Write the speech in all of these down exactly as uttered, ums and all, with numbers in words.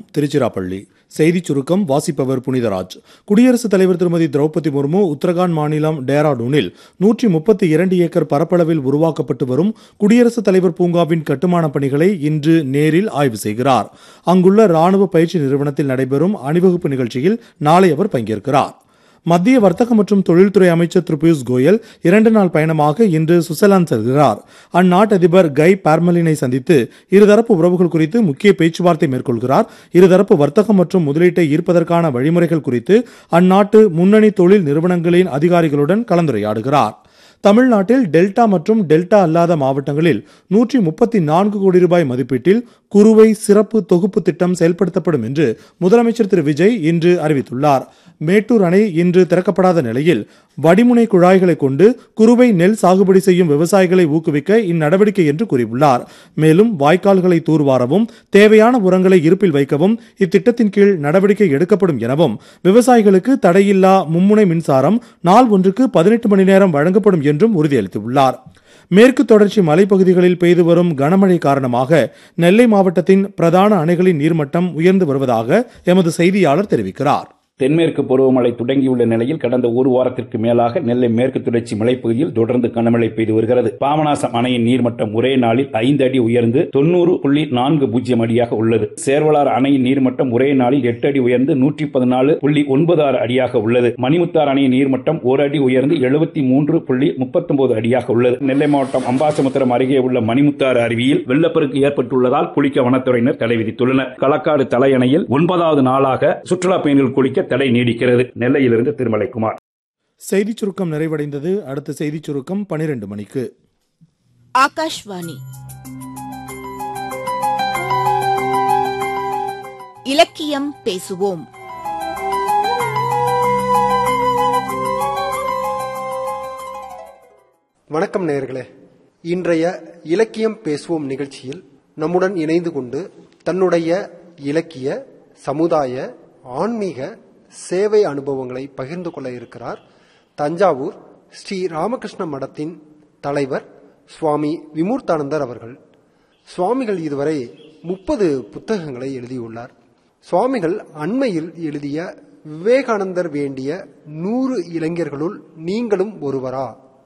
திருச்சிராப்பள்ளி. செய்திச் சுருக்கம் வாசிப்பவர் புனிதராஜ். குடியரசுத் தலைவர் திருமதி திரௌபதி முர்மு உத்தரகாண்ட் மாநிலம் டேராடூனில் நூற்றி முப்பத்தி இரண்டு ஏக்கர் பரப்பளவில் உருவாக்கப்பட்டு வரும் குடியரசுத் தலைவர் பூங்காவின் கட்டுமானப் பணிகளை இன்று நேரில் ஆய்வு செய்கிறார். அங்குள்ள ராணுவ பயிற்சி நிறுவனத்தில் நடைபெறும் அணிவகுப்பு நிகழ்ச்சியில் நாளை அவர் பங்கேற்கிறார். மத்திய வர்த்தக மற்றும் தொழில்துறை அமைச்சர் திரு பியூஷ் கோயல் இரண்டு நாள் பயணமாக இன்று சுவிட்சர்லாந்து செல்கிறார். அந்நாட்டு அதிபர் கை பார்மெலினை சந்தித்து இருதரப்பு உறவுகள் குறித்து முக்கிய பேச்சுவார்த்தை மேற்கொள்கிறார். இருதரப்பு வர்த்தகம் மற்றும் முதலீட்டை ஈர்ப்பதற்கான வழிமுறைகள் குறித்து அந்நாட்டு முன்னணி தொழில் நிறுவனங்களின் அதிகாரிகளுடன் கலந்துரையாடுகிறார். தமிழ்நாட்டில் டெல்டா மற்றும் டெல்டா அல்லாத மாவட்டங்களில் நூற்றி முப்பத்தி நான்கு கோடி ரூபாய் மதிப்பீட்டில் குறுவை சிறப்பு தொகுப்பு திட்டம் செயல்படுத்தப்படும் என்று முதலமைச்சர் திரு விஜய் இன்று அறிவித்துள்ளார். மேட்டூர் அணை இன்று திறக்கப்படாத நிலையில் வடிமுனை குழாய்களை கொண்டு குறுவை நெல் சாகுபடி செய்யும் விவசாயிகளை ஊக்குவிக்க இந்நடவடிக்கை என்று கூறியுள்ளார். மேலும் வாய்க்கால்களை தூர்வாரவும் தேவையான உரங்களை இருப்பில் வைக்கவும் இத்திட்டத்தின் கீழ் நடவடிக்கை எடுக்கப்படும் எனவும் விவசாயிகளுக்கு தடையில்லா மும்முனை மின்சாரம் நாள் ஒன்றுக்கு பதினெட்டு மணி நேரம் வழங்கப்படும் என்றும் உறுதியளித்துள்ளார். மேற்கு தொடர்ச்சி மலைப்பகுதிகளில் பெய்து வரும் கனமழை காரணமாக நெல்லை மாவட்டத்தின் பிரதான அணைகளின் நீர்மட்டம் உயர்ந்து வருவதாக எமது செய்தியாளர் தெரிவிக்கிறார். தென்மேற்கு பருவமழை தொடங்கியுள்ள நிலையில் கடந்த ஒரு வாரத்திற்கு மேலாக நெல்லை மேற்கு தொடர்ச்சி மலைப்பகுதியில் தொடர்ந்து கனமழை பெய்து வருகிறது. பாபநாசம் அணையின் நீர்மட்டம் ஒரே நாளில் ஐந்து அடி உயர்ந்து தொன்னூறு புள்ளி நான்கு பூஜ்ஜியம் அடியாக உள்ளது. சேர்வலார் அணையின் நீர்மட்டம் ஒரே நாளில் எட்டு அடி உயர்ந்து நூற்றி பதினாலு புள்ளி ஒன்பது ஆறு அடியாக உள்ளது. மணிமுத்தார் அணையின் நீர்மட்டம் ஒரு அடி உயர்ந்து எழுபத்தி மூன்று புள்ளி முப்பத்தி ஒன்பது அடியாக உள்ளது. நெல்லை மாவட்டம் அம்பாசமுத்திரம் அருகே உள்ள மணிமுத்தாறு அருவியில் வெள்ளப்பெருக்கு ஏற்பட்டுள்ளதால் குளிக்க வனத்துறையினர் தடை விதித்துள்ளனர். களக்காடு தலையணையில் ஒன்பதாவது நாளாக சுற்றுலா பயணிகள் குளிக்க தடை நீடிக்கிறது. நெல்லையிலிருந்து திருமலைக்குமார். செய்திச் சுருக்கம் நிறைவடைந்தது. அடுத்த செய்திச் சுருக்கம் பனிரெண்டு மணிக்கு. ஆகாஷ்வாணி இலக்கியம் பேசுவோம். வணக்கம் நேயர்களே. இன்றைய இலக்கியம் பேசுவோம் நிகழ்ச்சியில் நம்முடன் இணைந்து கொண்டு தன்னுடைய இலக்கிய, சமுதாய, ஆன்மீக சேவை அனுபவங்களை பகிர்ந்து கொள்ள இருக்கிறார் தஞ்சாவூர் ஸ்ரீ ராமகிருஷ்ண மடத்தின் தலைவர் சுவாமி விமூர்த்தானந்தர் அவர்கள். சுவாமிகள் இதுவரை முப்பது புத்தகங்களை எழுதியுள்ளார். சுவாமிகள் அண்மையில் எழுதிய விவேகானந்தர் வேண்டிய நூறு இளைஞர்களுள் நீங்களும் ஒருவரா,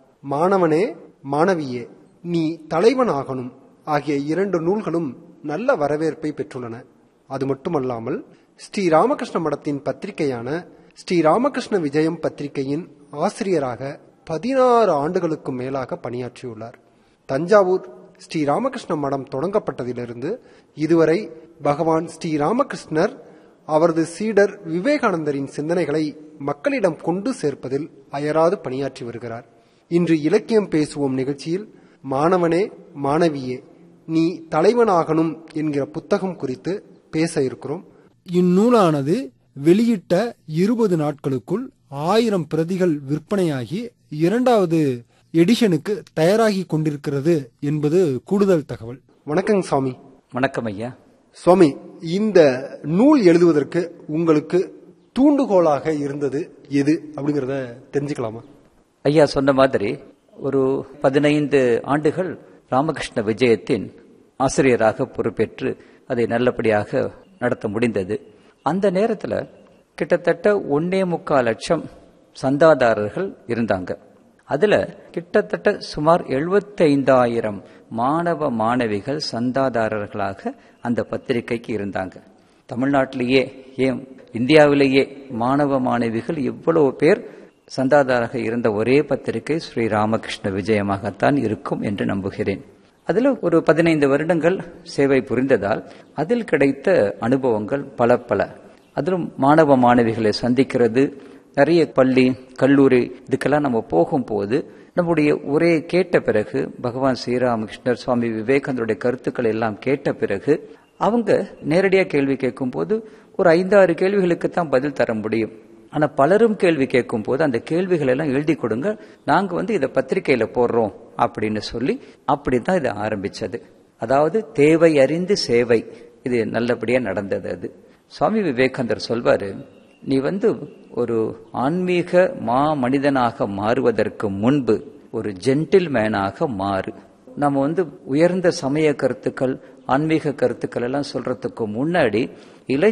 மாணவனே மாணவியே நீ தலைவனாகணும் ஆகிய இரண்டு நூல்களும் நல்ல வரவேற்பை பெற்றுள்ளன. அது மட்டுமல்லாமல் ஸ்ரீ ராமகிருஷ்ண மடத்தின் பத்திரிகையான ஸ்ரீ ராமகிருஷ்ண விஜயம் பத்திரிகையின் ஆசிரியராக பதினாறு ஆண்டுகளுக்கு மேலாக பணியாற்றியுள்ளார். தஞ்சாவூர் ஸ்ரீ ராமகிருஷ்ண மடம் தொடங்கப்பட்டதிலிருந்து இதுவரை பகவான் ஸ்ரீ ராமகிருஷ்ணர் அவரது சீடர் விவேகானந்தரின் சிந்தனைகளை மக்களிடம் கொண்டு சேர்ப்பதில் அயராது பணியாற்றி வருகிறார். இன்று இலக்கியம் பேசுவோம் நிகழ்ச்சியில் மாணவனே மாணவியே நீ தலைவனாகணும் என்கிற புத்தகம் குறித்து பேச இருக்கிறோம். இந்நூலானது வெளியிட்ட இருபது நாட்களுக்குள் ஆயிரம் பிரதிகள் விற்பனையாகி இரண்டாவது எடிஷனுக்கு தயாராகி கொண்டிருக்கிறது என்பது கூடுதல் தகவல். வணக்கங்க சுவாமி. வணக்கம் ஐயா. சுவாமி, இந்த நூல் எழுதுவதற்கு உங்களுக்கு தூண்டுகோலாக இருந்தது எது அப்படிங்கறத தெரிஞ்சுக்கலாமா? ஐயா சொன்ன மாதிரி ஒரு பதினைந்து ஆண்டுகள் ராமகிருஷ்ண விஜயத்தின் ஆசிரியராக பொறுப்பேற்று அதை நல்லபடியாக நடத்த முடிந்தது. அந்த நேரத்தில் கிட்டத்தட்ட ஒன்னே முக்கால் லட்சம் சந்தாதாரர்கள் இருந்தாங்க. அதுல கிட்டத்தட்ட சுமார் எழுபத்தைந்தாயிரம் மாணவ மாணவிகள் சந்தாதாரர்களாக அந்த பத்திரிகைக்கு இருந்தாங்க. தமிழ்நாட்டிலேயே ஏன் இந்தியாவிலேயே மாணவ மாணவிகள் இவ்வளவு பேர் சந்தாதாரராக இருந்த ஒரே பத்திரிகை ஸ்ரீ ராமகிருஷ்ண விஜயமாகத்தான் இருக்கும் என்று நம்புகிறேன். அதில் ஒரு பதினைந்து வருடங்கள் சேவை புரிந்ததால் அதில் கிடைத்த அனுபவங்கள் பல பல. அதிலும் மாணவ மாணவிகளை சந்திக்கிறது, நிறைய பள்ளி கல்லூரி இதுக்கெல்லாம் நம்ம போகும்போது நம்முடைய உரையை கேட்ட பிறகு பகவான் ஸ்ரீராமகிருஷ்ணர் சுவாமி விவேகானந்தருடைய கருத்துக்களை எல்லாம் கேட்ட பிறகு அவங்க நேரடியாக கேள்வி கேட்கும் போது ஒரு ஐந்தாறு கேள்விகளுக்கு தான் பதில் தர முடியும். ஆனா பலரும் கேள்வி கேட்கும் போது அந்த கேள்விகள் எல்லாம் எழுதி கொடுங்க, நாங்க வந்து இதை பத்திரிகையில போடுறோம் அப்படின்னு சொல்லி அப்படித்தான் இதை ஆரம்பிச்சது. அதாவது தேவை அறிந்து சேவை, இது நல்லபடியா நடந்தது. அது சுவாமி விவேகானந்தர் சொல்வாரு, நீ வந்து ஒரு ஆன்மீக மா மனிதனாக மாறுவதற்கு முன்பு ஒரு ஜென்டில்மேனாக மாறு. நம்ம வந்து உயர்ந்த சமய கருத்துக்கள் ஆன்மீக கருத்துக்கள் எல்லாம் சொல்றதுக்கு முன்னாடி இளை